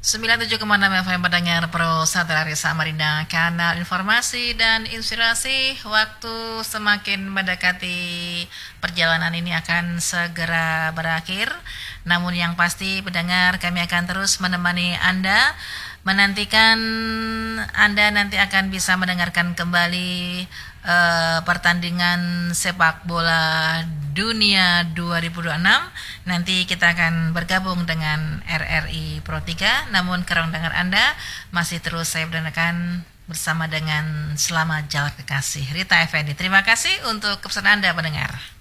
97,6 FM pendengar Pro Satria Samarinda, kanal informasi dan inspirasi. Waktu semakin mendekati, perjalanan ini akan segera berakhir. Namun yang pasti pendengar, kami akan terus menemani Anda, menantikan Anda nanti akan bisa mendengarkan kembali pertandingan sepak bola dunia 2026. Nanti kita akan bergabung dengan RRI Pro 3. Namun kerong dengar Anda masih terus saya berdengarkan bersama dengan Selamat Jalan Kekasih Rita Effendi. Terima kasih untuk kepesan Anda pendengar.